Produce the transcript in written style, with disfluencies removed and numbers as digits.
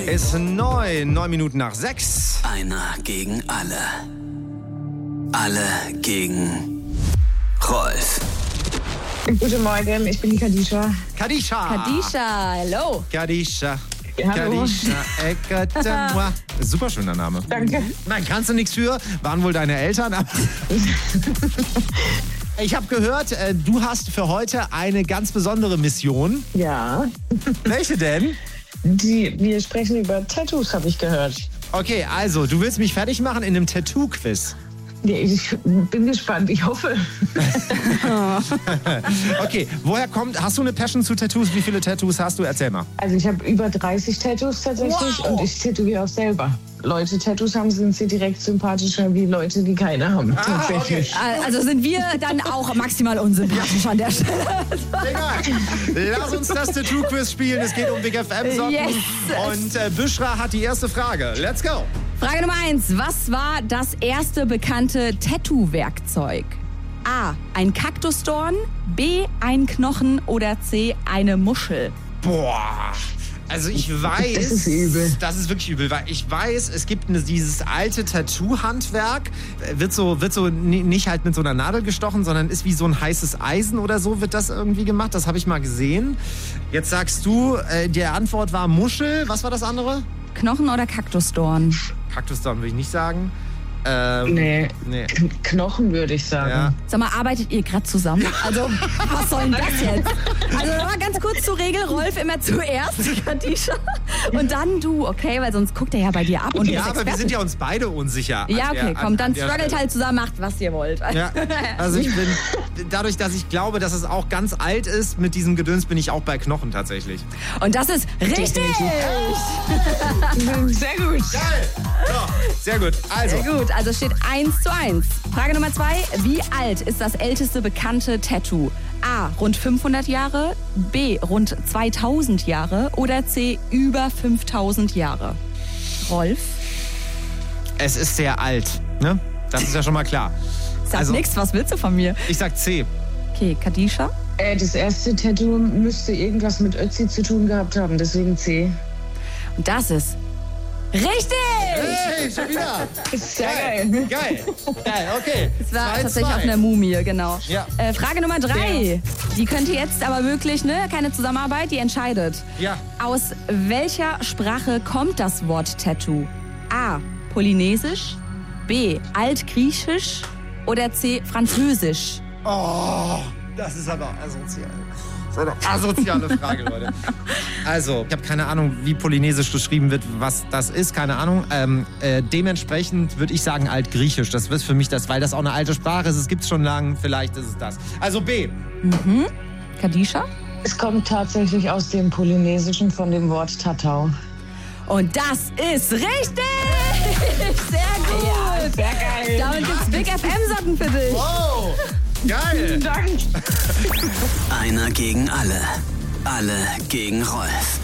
Ist 9 Minuten nach 6. Einer gegen alle. Alle gegen Rolf. Guten Morgen, ich bin die Kadisha. Kadisha, hello. Kadisha. Ja, hallo. Kadisha, écoute-moi. Super schöner Name. Danke. Nein, kannst du nichts für. Waren wohl deine Eltern. Ich habe gehört, du hast für heute eine ganz besondere Mission. Ja, Welche denn? wir sprechen über Tattoos, habe ich gehört. Okay, also, du willst mich fertig machen in einem Tattoo-Quiz. Ja, ich bin gespannt, ich hoffe. Okay, hast du eine Passion zu Tattoos? Wie viele Tattoos hast du? Erzähl mal. Also ich habe über 30 Tattoos tatsächlich und ich tätowiere auch selber. Leute, Tattoos haben, sind sie direkt sympathischer wie Leute, die keine haben. Tatsächlich. Okay. Also sind wir dann auch maximal unsympathisch an der Stelle. Egal. Lass uns das Tattoo-Quiz spielen. Es geht um Big FM-Socken. Yes. Und Büschra hat die erste Frage. Let's go. Frage Nummer 1. Was war das erste bekannte Tattoo-Werkzeug? A. Ein Kaktusdorn, B. ein Knochen oder C. eine Muschel? Boah. Also ich weiß, Das ist übel. Das ist wirklich übel, weil ich weiß, es gibt dieses alte Tattoo-Handwerk, wird so nicht halt mit so einer Nadel gestochen, sondern ist wie so ein heißes Eisen oder so, wird das irgendwie gemacht. Das habe ich mal gesehen. Jetzt sagst du, die Antwort war Muschel. Was war das andere? Knochen oder Kaktusdorn? Kaktusdorn würde ich nicht sagen. Nee. Nee. Knochen würde ich sagen. Ja. Sag mal, arbeitet ihr gerade zusammen? Also, was soll denn das jetzt? Also, nochmal ganz kurz zur Regel. Rolf immer zuerst, Kadisha. Und dann du, okay? Weil sonst guckt er ja bei dir ab. Und du Ja, bist aber wir Experte. sind ja uns beide unsicher. Ja, okay, komm, dann der struggelt Stelle. halt zusammen, macht, was ihr wollt. Ja, also ich bin, dadurch, dass ich glaube, dass es auch ganz alt ist, mit diesem Gedöns bin ich auch bei Knochen tatsächlich. Und das ist richtig! Sehr gut. Geil! So, sehr gut. Also, Sehr gut, also steht 1:1. Frage Nummer 2. Wie alt ist das älteste bekannte Tattoo? A. Rund 500 Jahre, B. Rund 2000 Jahre oder C. Über 5000 Jahre? Rolf? es ist sehr alt, ne? Das ist ja schon mal klar. Sag Also- nix, was willst du von mir? Ich sag C. Okay, Kadisha? Das erste Tattoo müsste irgendwas mit Ötzi zu tun gehabt haben, deswegen C. Und das ist richtig! Hey, schon wieder. Sehr geil. Geil. Geil, okay. Es war 2:2. tatsächlich auf einer Mumie, genau. Ja. Frage Nummer 3. Die könnte jetzt aber wirklich, ne? Keine Zusammenarbeit, die entscheidet. Ja. Aus welcher Sprache kommt das Wort Tattoo? A. Polynesisch, B. Altgriechisch oder C. Französisch? Oh, das ist aber asozial. Das ist eine asoziale Frage, Leute. Also, ich habe keine Ahnung, wie Polynesisch geschrieben wird, was das ist, keine Ahnung. Dementsprechend würde ich sagen Altgriechisch. Das wird für mich das, weil das auch eine alte Sprache ist. Es gibt es schon lange, vielleicht ist es das. Also B. Kadisha? Es kommt tatsächlich aus dem Polynesischen von dem Wort Tatau. Und das ist richtig! Sehr gut! Ja, sehr geil. Damit gibt's Big FM-Socken für dich. Oh, geil. Danke. Einer gegen alle. Alle gegen Rolf.